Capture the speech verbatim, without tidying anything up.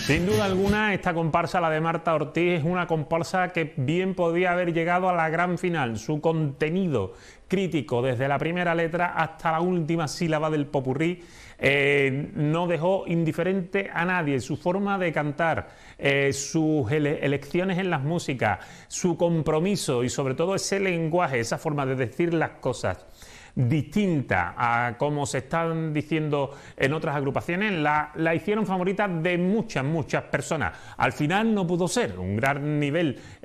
Sin duda alguna, esta comparsa, la de Marta Ortiz, es una comparsa que bien podía haber llegado a la gran final. Su contenido crítico, desde la primera letra hasta la última sílaba del popurrí, eh, no dejó indiferente a nadie. Su forma de cantar, eh, sus ele elecciones en las músicas, su compromiso y sobre todo ese lenguaje, esa forma de decir las cosas distinta a como se están diciendo en otras agrupaciones, la, la hicieron favorita de muchas, muchas personas. Al final no pudo ser un gran nivel